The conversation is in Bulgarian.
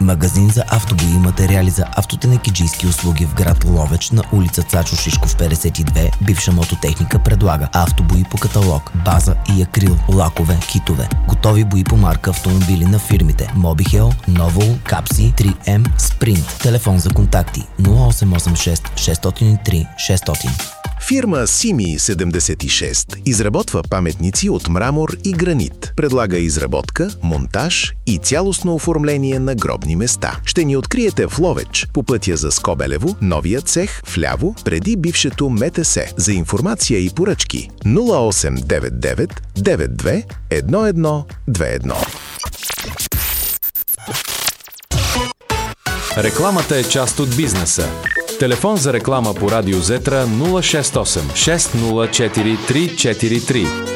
Магазин за автобои и материали за автотенекиджийски услуги в град Ловеч на улица Цачо Шишков 52, бивша мототехника, предлага автобои по каталог, база и акрил, лакове, китове, готови бои по марка автомобили на фирмите Мобихел, Новол, Капси, 3M, Спринт. Телефон за контакти 0886 603 600. Фирма Сими 76 изработва паметници от мрамор и гранит. Предлага изработка, монтаж и цялостно оформление на гробни места. Ще ни откриете в Ловеч по пътя за Скобелево, новия цех вляво, преди бившето МТС. За информация и поръчки 0899 92 1121. Рекламата е част от бизнеса. Телефон за реклама по радио Зетра 068 604 343.